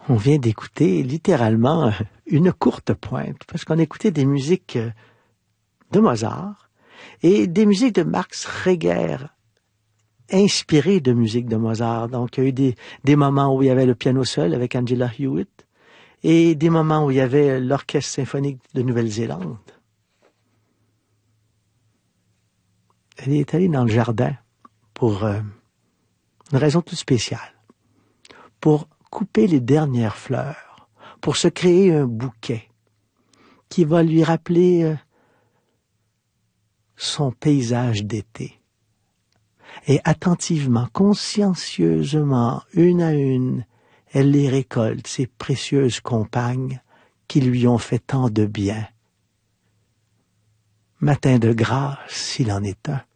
On vient d'écouter littéralement une courte pointe, parce qu'on écoutait des musiques de Mozart et des musiques de Max Reger, inspirées de musique de Mozart. Donc, il y a eu des moments où il y avait le piano seul avec Angela Hewitt et des moments où il y avait l'Orchestre symphonique de Nouvelle-Zélande. Elle est allée dans le jardin pour une raison toute spéciale, pour couper les dernières fleurs, pour se créer un bouquet qui va lui rappeler son paysage d'été. Et attentivement, consciencieusement, une à une, elle les récolte, ces précieuses compagnes qui lui ont fait tant de bien. Matin de grâce, s'il en est un.